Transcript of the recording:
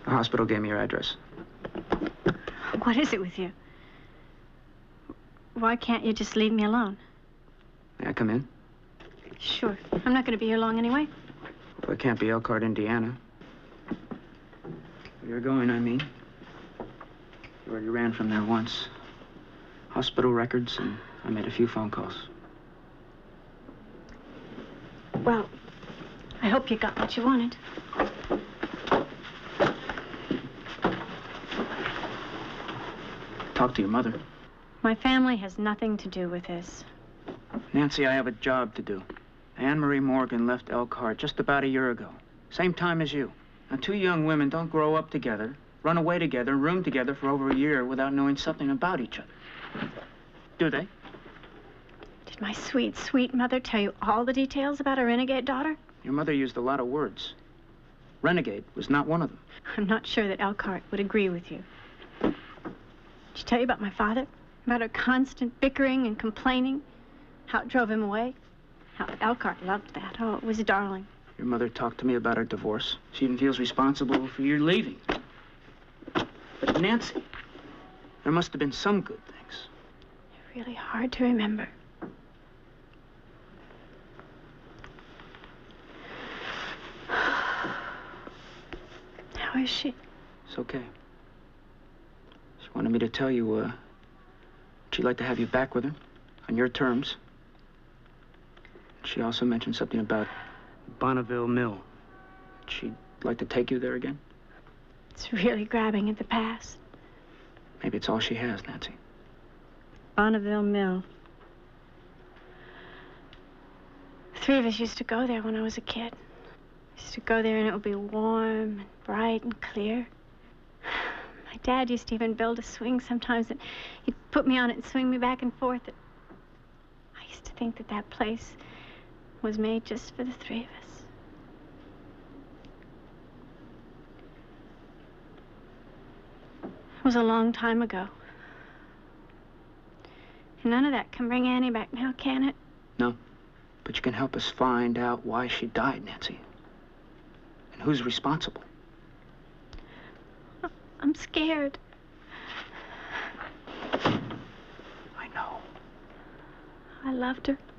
The hospital gave me your address. What is it with you? Why can't you just leave me alone? May I come in? Sure. I'm not going to be here long anyway. Well, it can't be Elkhart, Indiana. Where you're going, I mean. You already ran from there once. Hospital records, and I made a few phone calls. Well, I hope you got what you wanted. Talk to your mother. My family has nothing to do with this. Nancy, I have a job to do. Anne-Marie Morgan left Elkhart just about a year ago. Same time as you. Now, two young women don't grow up together, run away together, room together for over a year without knowing something about each other. Do they? Did my sweet, sweet mother tell you all the details about her renegade daughter? Your mother used a lot of words. Renegade was not one of them. I'm not sure that Elkhart would agree with you. Did she tell you about my father? About her constant bickering and complaining? How it drove him away? How Elkhart loved that. Oh, it was darling. Your mother talked to me about her divorce. She even feels responsible for your leaving. But Nancy, there must have been some good things. They're really hard to remember. How is she? It's okay. She wanted me to tell you, she'd like to have you back with her on your terms. She also mentioned something about Bonneville Mill. She'd like to take you there again. It's really grabbing at the past. Maybe it's all she has, Nancy. Bonneville Mill. The three of us used to go there when I was a kid. Used to go there and it would be warm and bright and clear. My dad used to even build a swing sometimes and he'd put me on it and swing me back and forth. I used to think that that place was made just for the three of us. It was a long time ago. And none of that can bring Annie back now, can it? No, but you can help us find out why she died, Nancy. And who's responsible. I'm scared. I know. I loved her.